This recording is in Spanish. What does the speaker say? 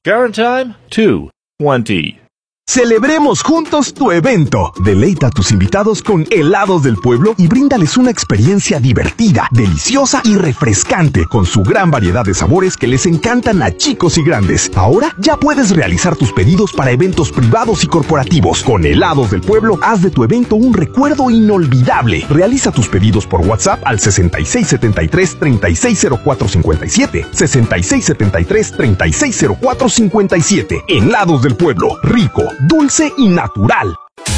Current time, 2:20. Celebremos juntos tu evento. Deleita a tus invitados con helados del pueblo y bríndales una experiencia divertida, deliciosa y refrescante con su gran variedad de sabores que les encantan a chicos y grandes. Ahora ya puedes realizar tus pedidos para eventos privados y corporativos. Con helados del pueblo, haz de tu evento un recuerdo inolvidable. Realiza tus pedidos por WhatsApp al 6673-360457. 6673-360457. Helados del pueblo, rico, dulce y natural.